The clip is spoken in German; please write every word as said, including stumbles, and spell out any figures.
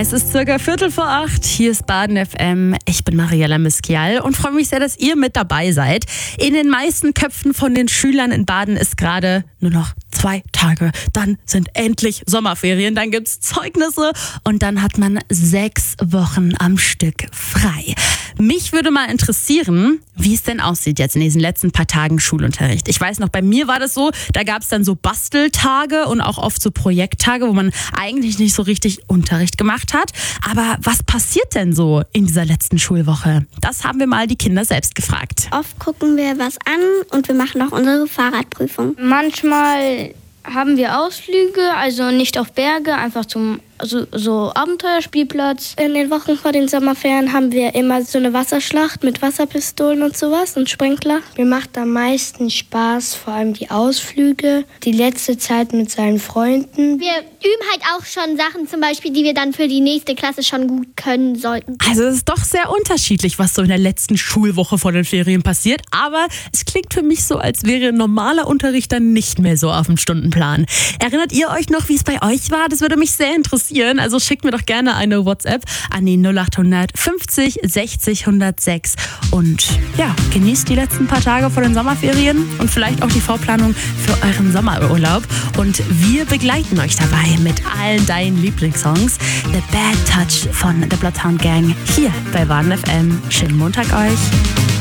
Es ist circa Viertel vor acht. Hier ist Baden F M. Ich bin Mariella Miskial und freue mich sehr, dass ihr mit dabei seid. In den meisten Köpfen von den Schülern in Baden ist gerade nur noch zwei Tage. Dann sind endlich Sommerferien, dann gibt's Zeugnisse und dann hat man sechs Wochen am Stück frei. Mich würde mal interessieren, wie es denn aussieht jetzt in diesen letzten paar Tagen Schulunterricht. Ich weiß noch, bei mir war das so, da gab es dann so Basteltage und auch oft so Projekttage, wo man eigentlich nicht so richtig Unterricht gemacht hat. Aber was passiert denn so in dieser letzten Schulwoche? Das haben wir mal die Kinder selbst gefragt. Oft gucken wir was an und wir machen auch unsere Fahrradprüfung. Manchmal haben wir Ausflüge, also nicht auf Berge, einfach zum also so Abenteuerspielplatz. In den Wochen vor den Sommerferien haben wir immer so eine Wasserschlacht mit Wasserpistolen und sowas und Sprinkler. Mir macht am meisten Spaß, vor allem die Ausflüge, die letzte Zeit mit seinen Freunden. Wir üben halt auch schon Sachen, zum Beispiel, die wir dann für die nächste Klasse schon gut können sollten. Also es ist doch sehr unterschiedlich, was so in der letzten Schulwoche vor den Ferien passiert. Aber es klingt für mich so, als wäre normaler Unterricht dann nicht mehr so auf dem Stundenplan. Erinnert ihr euch noch, wie es bei euch war? Das würde mich sehr interessieren. Also schickt mir doch gerne eine WhatsApp an die null acht hundert fünfzig sechzig hundertsechs und ja, genießt die letzten paar Tage vor den Sommerferien und vielleicht auch die Vorplanung für euren Sommerurlaub. Und wir begleiten euch dabei mit allen deinen Lieblingssongs. The Bad Touch von The Bloodhound Gang hier bei Baden F M. Schönen Montag euch.